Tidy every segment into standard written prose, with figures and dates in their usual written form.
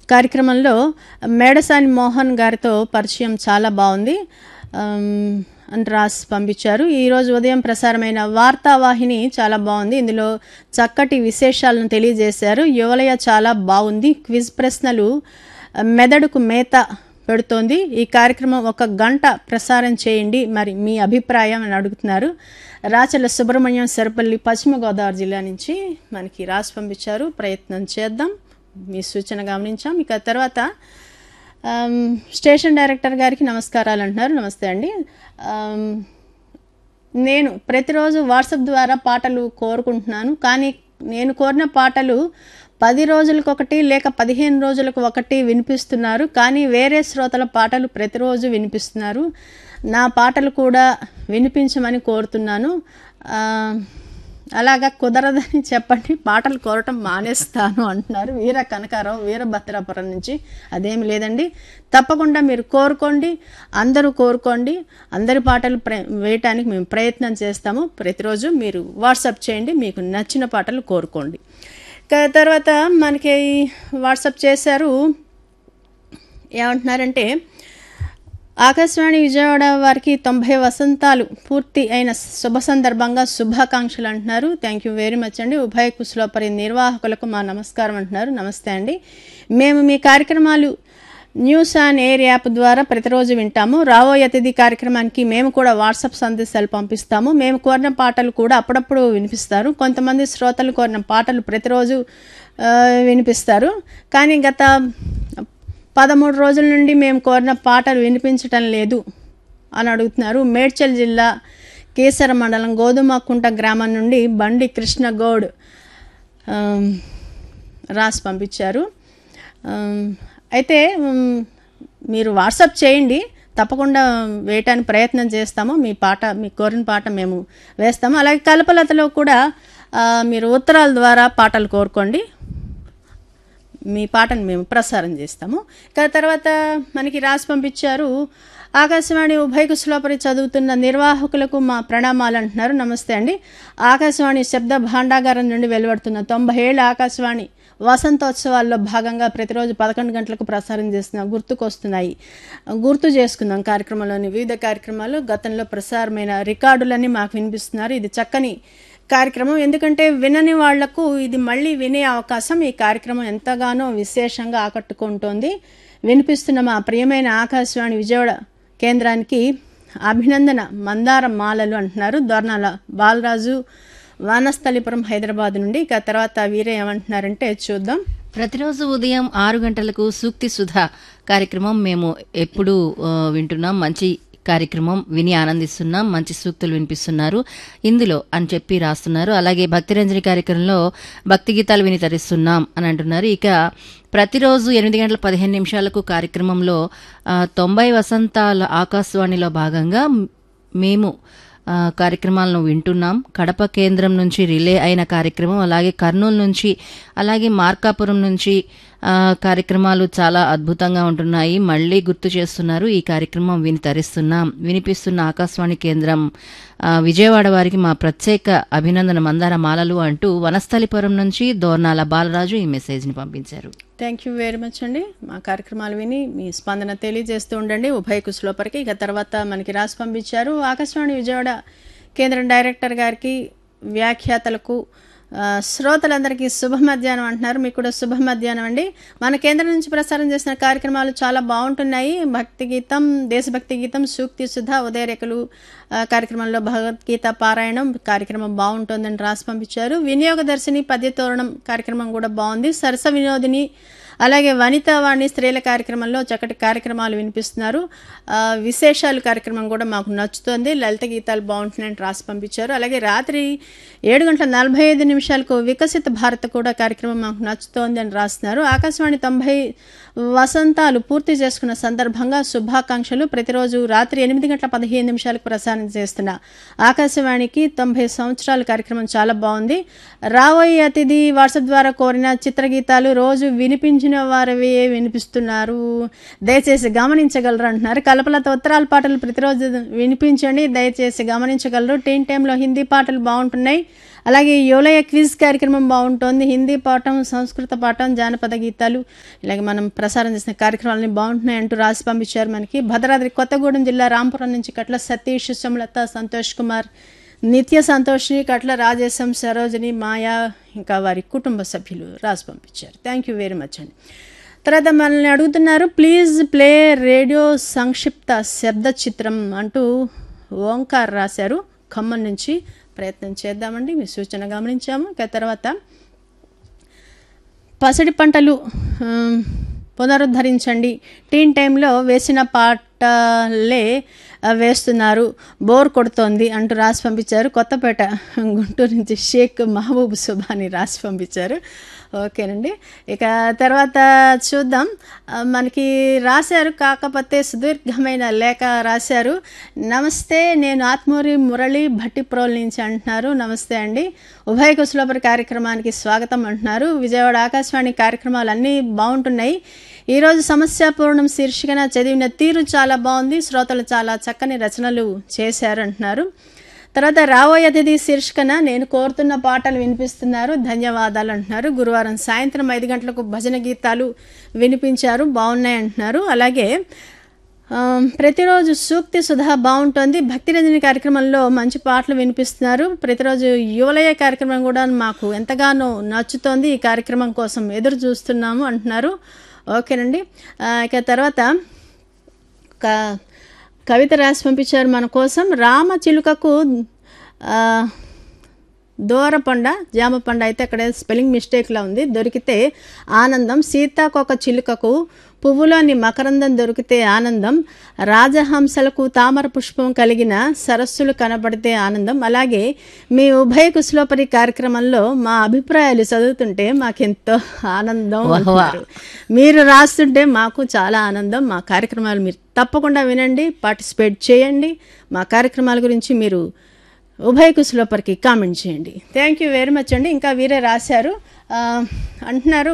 కార్యక్రమంలో మేడసాని మోహన్ గారితో పరిచయం చాలా బాగుంది అని రాసి పంపించారు. ఈరోజు ఉదయం ప్రసారమైన వార్తావాహిని చాలా బాగుంది, ఇందులో చక్కటి విశేషాలను తెలియజేశారు. యువలయ చాలా బాగుంది, క్విజ్ ప్రశ్నలు మెదడుకు మేత పెడుతోంది. ఈ కార్యక్రమం 1 గంట ప్రసారం చేయండి, మరి మీ అభిప్రాయం అని అడుగుతున్నారు. రాచల సుబ్రహ్మణ్యం సరిపల్లి పశ్చిమ గోదావరి జిల్లా నుంచి మనకి రాసి పంపించారు. ప్రయత్నం చేద్దాం, మీ సూచన గమనించాం. ఇక తర్వాత స్టేషన్ డైరెక్టర్ గారికి నమస్కారాలు అంటున్నారు. నమస్తే అండి. నేను ప్రతిరోజు వాట్సాప్ ద్వారా పాటలు కోరుకుంటున్నాను, కానీ నేను కోరిన పాటలు 10 రోజులకు ఒకటి లేక 15 రోజులకు ఒకటి వినిపిస్తున్నారు, కానీ వేరే శ్రోతల పాటలు ప్రతిరోజు వినిపిస్తున్నారు. నా పాటలు కూడా వినిపించమని కోరుతున్నాను. అలాగా కుదరదని చెప్పండి, పాటలు కోరటం మానేస్తాను అంటున్నారు వీర కనకారావు వీరభద్రాపురం నుంచి. అదేమి లేదండి, తప్పకుండా మీరు కోరుకోండి, అందరూ కోరుకోండి. అందరి పాటలు వేయటానికి మేము ప్రయత్నం చేస్తాము. ప్రతిరోజు మీరు వాట్సాప్ చేయండి, మీకు నచ్చిన పాటలు కోరుకోండి. తర్వాత మనకి వాట్సాప్ చేశారు, ఏమంటున్నారంటే ఆకాశవాణి విజయవాడ వారికి 90 వసంతాలు పూర్తి అయిన శుభ సందర్భంగా శుభాకాంక్షలు అంటున్నారు. థ్యాంక్ యూ వెరీ మచ్ అండి. ఉభయ కుశలోపరి నిర్వాహకులకు మా నమస్కారం అంటున్నారు. నమస్తే అండి. మేము మీ కార్యక్రమాలు న్యూస్ ఆన్ ఎయిర్ యాప్ ద్వారా ప్రతిరోజు వింటాము. రాబోయే అతిథి కార్యక్రమానికి మేము కూడా వాట్సాప్ సందేశాలు పంపిస్తాము. మేము కోరిన పాటలు కూడా అప్పుడప్పుడు వినిపిస్తారు. కొంతమంది శ్రోతలు కోరిన పాటలు ప్రతిరోజు వినిపిస్తారు, కానీ గత 13 రోజుల నుండి మేము కోరిన పాటలు వినిపించటం లేదు అని అడుగుతున్నారు. మేడ్చల్ జిల్లా కేసర మండలం గోధుమకుంట గ్రామం నుండి బండి కృష్ణ గౌడ్ రాసి పంపించారు. అయితే మీరు వాట్సాప్ చేయండి, తప్పకుండా వేయటానికి ప్రయత్నం చేస్తాము. మీ కోరిన పాట మేము వేస్తాము. అలాగే కల్పలతలో కూడా మీరు ఉత్తరాల ద్వారా పాటలు కోరుకోండి, మీ పాటను మేము ప్రసారం చేస్తాము. తర్వాత మనకి రాసి పంపించారు, ఆకాశవాణి ఉభయ కుశలోపరి చదువుతున్న నిర్వాహకులకు మా ప్రణామాలు అంటున్నారు. నమస్తే అండి. ఆకాశవాణి శబ్ద భాండాగారం నుండి వెలువడుతున్న 90 ఏళ్ల ఆకాశవాణి వసంతోత్సవాల్లో భాగంగా ప్రతిరోజు 11 గంటలకు ప్రసారం చేస్తున్న గుర్తు చేసుకుందాం కార్యక్రమంలోని వివిధ కార్యక్రమాలు గతంలో ప్రసారమైన రికార్డులన్నీ మాకు వినిపిస్తున్నారు. ఇది చక్కని కార్యక్రమం, ఎందుకంటే వినని వాళ్లకు ఇది మళ్ళీ వినే అవకాశం. ఈ కార్యక్రమం ఎంతగానో విశేషంగా ఆకట్టుకుంటోంది. వినిపిస్తున్న మా ప్రియమైన ఆకాశవాణి విజయవాడ కేంద్రానికి అభినందన మందార మాలలు అంటున్నారు. దొర్నాల బాలరాజు వానస్థలిపురం హైదరాబాద్ నుండి. ఇక తర్వాత వీరే ఏమంటున్నారంటే చూద్దాం. ప్రతిరోజు ఉదయం 6 గంటలకు సూక్తి సుధా కార్యక్రమం మేము ఎప్పుడు వింటున్నాం. మంచి కార్యక్రమం విని ఆనందిస్తున్నాం, మంచి సూక్తులు వినిపిస్తున్నారు ఇందులో అని చెప్పి రాస్తున్నారు. అలాగే భక్తిరంజని కార్యక్రమంలో భక్తి గీతాలు విని తరిస్తున్నాం అని అంటున్నారు. ఇక ప్రతిరోజు 8:15 కార్యక్రమంలో 90 వసంతాల ఆకాశవాణిలో భాగంగా మేము కార్యక్రమాలను వింటున్నాం. కడప కేంద్రం నుంచి రిలే అయిన కార్యక్రమం, అలాగే కర్నూలు నుంచి, అలాగే మార్కాపురం నుంచి కార్యక్రమాలు చాలా అద్భుతంగా ఉంటున్నాయి. మళ్లీ గుర్తు చేస్తున్నారు. ఈ కార్యక్రమం వినిపిస్తున్న ఆకాశవాణి కేంద్రం విజయవాడ వారికి మా ప్రత్యేక అభినందన మందార మాలలు అంటూ వనస్థలిపురం నుంచి దోర్నాల బాలరాజు ఈ మెసేజ్ ని పంపించారు. థ్యాంక్ యూ వెరీ మచ్ అండి. మా కార్యక్రమాలు విని మీ స్పందన తెలియజేస్తూ ఉండండి ఉభయ కుశలోపరికి. ఇక తర్వాత మనకి రాసి పంపించారు, ఆకాశవాణి విజయవాడ కేంద్రం డైరెక్టర్ గారికి, వ్యాఖ్యాతలకు, శ్రోతలందరికీ శుభ మధ్యాహ్నం అంటున్నారు. మీకు కూడా శుభ మధ్యాహ్నం అండి. మన కేంద్రం నుంచి ప్రసారం చేసిన కార్యక్రమాలు చాలా బాగుంటున్నాయి. భక్తి గీతం, దేశభక్తి గీతం, సూక్తి సుధా, ఉదయరేఖలు కార్యక్రమంలో భగవద్గీత పారాయణం కార్యక్రమం బాగుంటుందని రాసి పంపించారు. వినియోగదర్శిని పద్యతోరణం కార్యక్రమం కూడా బాగుంది. సరస వినోదిని, అలాగే వనితావాణి స్త్రీల కార్యక్రమంలో చక్కటి కార్యక్రమాలు వినిపిస్తున్నారు. విశేషాలు కార్యక్రమం కూడా మాకు నచ్చుతోంది. లలిత గీతాలు బాగుంటున్నాయని రాసి పంపించారు. అలాగే రాత్రి 7:45 వికసిత భారత్ కూడా కార్యక్రమం మాకు నచ్చుతోంది అని రాస్తున్నారు. ఆకాశవాణి 90 వసంతాలు పూర్తి చేసుకున్న సందర్భంగా శుభాకాంక్షలు. ప్రతిరోజు రాత్రి 8:15 ప్రసారం చేస్తున్న ఆకాశవాణికి 90 సంవత్సరాల కార్యక్రమం చాలా బాగుంది. రాబోయే అతిథి వాట్సాప్ ద్వారా కోరిన చిత్రగీతాలు రోజు వినిపించిన వారవే వినిపిస్తున్నారు, దయచేసి గమనించగలరు అంటున్నారు. కల్పలత ఉత్తరాల పాటలు ప్రతిరోజు వినిపించండి, దయచేసి గమనించగలరు. టీన్ టైంలో హిందీ పాటలు బాగుంటున్నాయి, అలాగే యోలయ క్విజ్ కార్యక్రమం బాగుంటుంది, హిందీ పాఠం, సంస్కృత పాఠం, జానపద గీతాలు, ఇలాగే మనం ప్రసారం చేసిన కార్యక్రమాలని బాగుంటున్నాయి అంటూ రాసి పంపించారు మనకి. భద్రాద్రి కొత్తగూడెం జిల్లా రాంపురం నుంచి కట్ల సతీష్, సుమలత, సంతోష్ కుమార్, నిత్య సంతోష్ని, కట్ల రాజేశం, సరోజిని, మాయా, ఇంకా వారి కుటుంబ సభ్యులు రాసి పంపించారు. థ్యాంక్ యూ వెరీ మచ్ అండి. తర్వాత మనల్ని అడుగుతున్నారు, ప్లీజ్ ప్లే రేడియో సంక్షిప్త శబ్ద చిత్రం అంటూ ఓంకార్ రాశారు ఖమ్మం నుంచి. ప్రయత్నం చేద్దామండి, మీ సూచన గమనించాము. ఇక తర్వాత పసిడి పంటలు పునరుద్ధరించండి, టీన్ టైంలో వేసిన పాటలే వేస్తున్నారు, బోర్ కొడుతోంది అంటూ రాసి పంపించారు. కొత్తపేట గుంటూరు నుంచి షేక్ మహబూబ్ సుబాని రాసి పంపించారు. ఓకేనండి. ఇక తర్వాత చూద్దాం, మనకి రాశారు, కాకపోతే సుదీర్ఘమైన లేఖ రాశారు. నమస్తే, నేను ఆత్మూరి మురళి భట్టిప్రోల్ నుంచి అంటున్నారు. నమస్తే అండి, ఉభయ కుశలోపరి కార్యక్రమానికి స్వాగతం అంటున్నారు. విజయవాడ ఆకాశవాణి కార్యక్రమాలు అన్నీ బాగుంటున్నాయి. ఈరోజు సమస్యాపూర్ణం శీర్షికన చదివిన తీరు చాలా బాగుంది, శ్రోతలు చాలా చక్కని రచనలు చేశారు అంటున్నారు. తర్వాత రాబోయే అతిథి శీర్షికన నేను కోరుతున్న పాటలు వినిపిస్తున్నారు, ధన్యవాదాలు అంటున్నారు. గురువారం సాయంత్రం 5 గంటలకు భజన గీతాలు వినిపించారు, బాగున్నాయి అంటున్నారు. అలాగే ప్రతిరోజు సూక్తి సుధా బాగుంటుంది, భక్తిరంజని కార్యక్రమంలో మంచి పాటలు వినిపిస్తున్నారు. ప్రతిరోజు యువలయ కార్యక్రమం కూడా మాకు ఎంతగానో నచ్చుతోంది, ఈ కార్యక్రమం కోసం ఎదురు చూస్తున్నాము అంటున్నారు. ఓకేనండి. ఇక తర్వాత కవిత రాసి పంపించారు మన కోసం. రామ చిలుకకు దూరపండ జామపండ అయితే అక్కడ స్పెల్లింగ్ మిస్టేక్లా ఉంది, దొరికితే ఆనందం. సీతాకొక చిలుకకు పువ్వులోని మకరందం దొరికితే ఆనందం. రాజహంసలకు తామర పుష్పం కలిగిన సరస్సులు కనబడితే ఆనందం. అలాగే మీ ఉభయ కుశలోపరి కార్యక్రమంలో మా అభిప్రాయాలు చదువుతుంటే మాకెంతో ఆనందం అంటున్నారు. మీరు రాస్తుంటే మాకు చాలా ఆనందం. మా కార్యక్రమాలు మీరు తప్పకుండా వినండి, పార్టిసిపేట్ చేయండి. మా కార్యక్రమాల గురించి మీరు ఉభయ కుశలోపరికి కామెంట్ చేయండి. థ్యాంక్ యూ వెరీ మచ్ అండి. ఇంకా వీరే రాశారు, అంటున్నారు,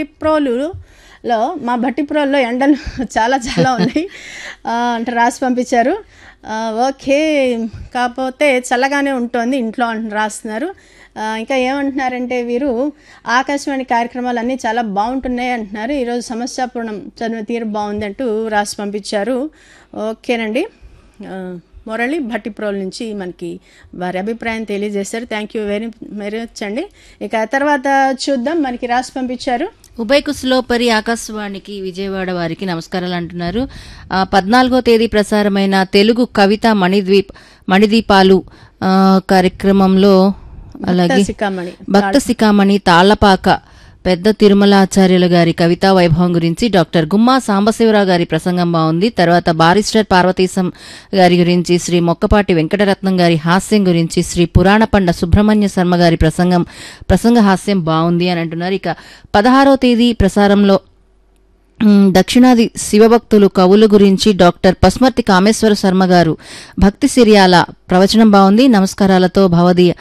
మా భట్టిప్రోల్లో ఎండలు చాలా చాలా ఉన్నాయి అంటే రాసి పంపించారు. ఓకే, కాకపోతే చల్లగానే ఉంటుంది ఇంట్లో అంటు రాస్తున్నారు. ఇంకా ఏమంటున్నారంటే వీరు, ఆకాశవాణి కార్యక్రమాలు అన్నీ చాలా బాగుంటున్నాయి అంటున్నారు. ఈరోజు సమస్యాపూర్ణం చదివిన తీరు బాగుంది అంటూ రాసి పంపించారు. ఓకేనండి. మురళి భట్టిప్రోల్ నుంచి మనకి వారి అభిప్రాయం తెలియజేశారు. థ్యాంక్ యూ వెరీ మచ్ అండి. ఇక తర్వాత చూద్దాం, మనకి రాసి పంపించారు. ఉభయ కుశలోపరి ఆకాశవాణికి విజయవాడ వారికి నమస్కారాలు అంటున్నారు. 14వ తేదీ ప్రసారమైన తెలుగు కవిత మణిదీపాలు కార్యక్రమంలో, అలాగే భక్త శిఖామణి తాళ్లపాక పెద్ద తిరుమలాచార్యుల గారి కవితా వైభవం గురించి డాక్టర్ గుమ్మా సాంబశివరావు గారి ప్రసంగం బాగుంది. తర్వాత బారిస్టర్ పార్వతీశం గారి గురించి, శ్రీ మొక్కపాటి వెంకటరత్నం గారి హాస్యం గురించి, శ్రీ పురాణపండ సుబ్రహ్మణ్య శర్మ గారి ప్రసంగ హాస్యం బాగుంది అని అంటున్నారు. ఇక 16వ తేదీ ప్రసారంలో దక్షిణాది శివభక్తులు కవుల గురించి డాక్టర్ పస్మర్తి కామేశ్వర శర్మ గారు భక్తి సిరియాల ప్రవచనం బాగుంది. నమస్కారాలతో భవదీయ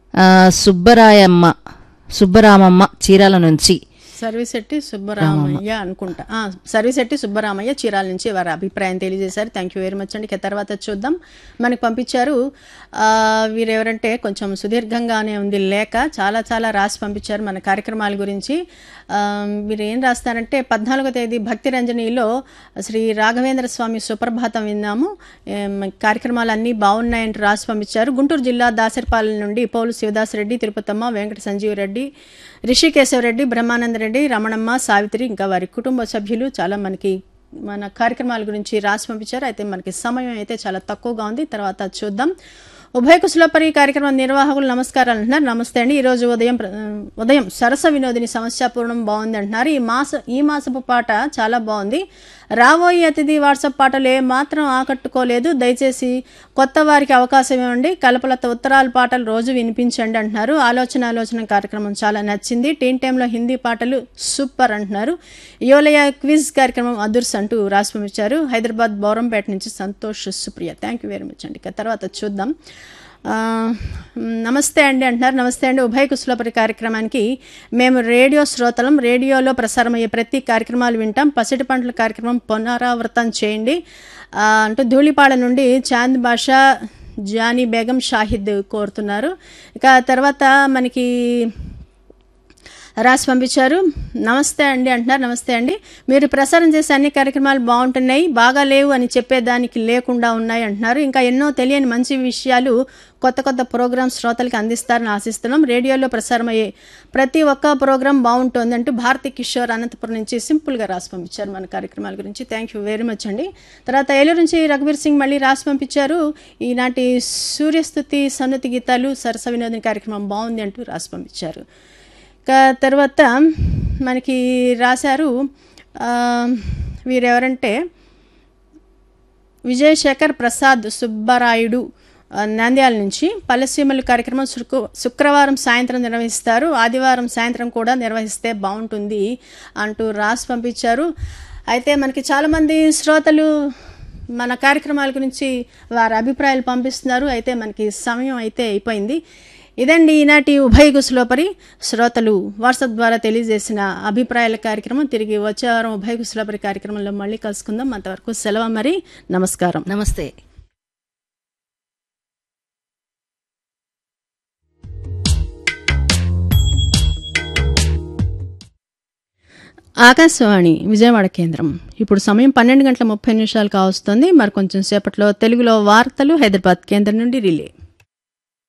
సుబ్బరామమ్మ చీరాల నుంచి. సర్విశెట్టి సుబ్బరామయ్య అనుకుంటా, సర్విశెట్టి సుబ్బరామయ్య చీరాల నుంచి వారి అభిప్రాయం తెలియజేశారు. థ్యాంక్ యూ వెరీ మచ్ అండి. తర్వాత చూద్దాం, మనకు పంపించారు. వీరెవరంటే కొంచెం సుదీర్ఘంగానే ఉంది లేఖ, చాలా చాలా రాసి పంపించారు మన కార్యక్రమాల గురించి. మీరు ఏం రాస్తారంటే, 14వ తేదీ భక్తి రంజనీలో శ్రీ రాఘవేంద్ర స్వామి సుప్రభాతం విన్నాము, కార్యక్రమాలు అన్నీ బాగున్నాయంటూ రాసి పంపించారు. గుంటూరు జిల్లా దాసరిపాలెం నుండి పౌలు శివదాసరెడ్డి, తిరుపతమ్మ, వెంకట సంజీవరెడ్డి, రిషికేశవరెడ్డి, బ్రహ్మానందరెడ్డి, రమణమ్మ, సావిత్రి, ఇంకా వారి కుటుంబ సభ్యులు చాలా మనకి మన కార్యక్రమాల గురించి రాసి పంపించారు. అయితే మనకి సమయం అయితే చాలా తక్కువగా ఉంది. తర్వాత చూద్దాం. ఉభయ కుశలోపరి కార్యక్రమం నిర్వాహకులు నమస్కారాలు అంటున్నారు. నమస్తే అండి. ఈరోజు ఉదయం సరస వినోదిని సమస్యాపూర్ణం బాగుంది అంటున్నారు. ఈ మాసపు పాట చాలా బాగుంది. రాబోయే అతిథి వాట్సాప్ పాటలు ఏ మాత్రం ఆకట్టుకోలేదు. దయచేసి కొత్త వారికి అవకాశం ఇవ్వండి. కల్పలత ఉత్తరాల పాటలు రోజు వినిపించండి అంటున్నారు. ఆలోచన కార్యక్రమం చాలా నచ్చింది. టీన్ టైంలో హిందీ పాటలు సూపర్ అంటున్నారు. యోలయ క్విజ్ కార్యక్రమం అదుర్స్ అంటూ రాసి పంపించారు. హైదరాబాద్ బౌరంపేట నుంచి Santosh Supriya. Thank you very much అండి. తర్వాత చూద్దాం. నమస్తే అండి అంటున్నారు. నమస్తే అండి. ఉభయ కుశలోపరి కార్యక్రమానికి మేము రేడియో శ్రోతలం. రేడియోలో ప్రసారమయ్యే ప్రతి కార్యక్రమాలు వింటాం. పసిటి పంటల కార్యక్రమం పునరావృతం చేయండి అంటూ ధూళిపాడ నుండి చాంద్ బాషా, జానీ బేగం షాహిద్ కోరుతున్నారు. ఇక తర్వాత మనకి రాసి పంపించారు. నమస్తే అండి అంటున్నారు. నమస్తే అండి, మీరు ప్రసారం చేసే అన్ని కార్యక్రమాలు బాగుంటున్నాయి, బాగా లేవు అని చెప్పేదానికి లేకుండా ఉన్నాయి అంటున్నారు. ఇంకా ఎన్నో తెలియని మంచి విషయాలు కొత్త కొత్త ప్రోగ్రామ్స్ శ్రోతలకి అందిస్తారని ఆశిస్తున్నాం. రేడియోలో ప్రసారమయ్యే ప్రతి ఒక్క ప్రోగ్రాం బాగుంటుంది అంటూ భారతి కిషోర్ అనంతపురం నుంచి సింపుల్గా రాసి పంపించారు మన కార్యక్రమాల గురించి. థ్యాంక్ యూ వెరీ మచ్ అండి. తర్వాత ఏలూరు నుంచి రఘువీర్ సింగ్ మళ్ళీ రాసి పంపించారు. ఈనాటి సూర్యస్తుతి సన్నుతి గీతాలు సరస వినోదం కార్యక్రమం బాగుంది అంటూ రాసి పంపించారు. తర్వాత మనకి రాశారు వీరెవరంటే విజయశేఖర్ ప్రసాద్ సుబ్బరాయుడు నంద్యాల నుంచి. పల్లెసీమలు కార్యక్రమం శుక్రవారం సాయంత్రం నిర్వహిస్తారు, ఆదివారం సాయంత్రం కూడా నిర్వహిస్తే బాగుంటుంది అంటూ రాసి పంపించారు. అయితే మనకి చాలామంది శ్రోతలు మన కార్యక్రమాల గురించి వారి అభిప్రాయాలు పంపిస్తున్నారు. అయితే మనకి సమయం అయితే అయిపోయింది. ఇదండి ఈనాటి ఉభయ కుశలోపరి శ్రోతలు వాట్సాప్ ద్వారా తెలియజేసిన అభిప్రాయాల కార్యక్రమం. తిరిగి వచ్చే వారం ఉభయ కుశలోపరి కార్యక్రమంలో మళ్ళీ కలుసుకుందాం. అంతవరకు సెలవు మరి. నమస్కారం. నమస్తే. ఆకాశవాణి విజయవాడ కేంద్రం. ఇప్పుడు సమయం 12:30 కావస్తుంది. మరి కొంచెం సేపట్లో తెలుగులో వార్తలు హైదరాబాద్ కేంద్రం నుండి రిలే.